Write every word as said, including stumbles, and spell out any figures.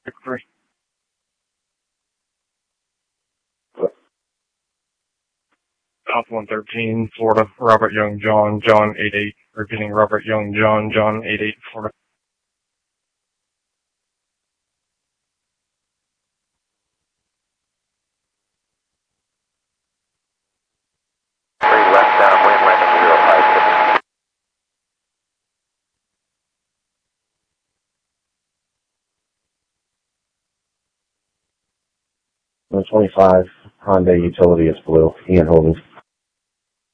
Victory. South one thirteen, Florida, Robert Young, John, John eight eight. Repeating, Robert Young, John, John eight eight, Florida. Three left downwind, landing zero five six. one twenty-five, Honda Utility is blue. Ian Holdings.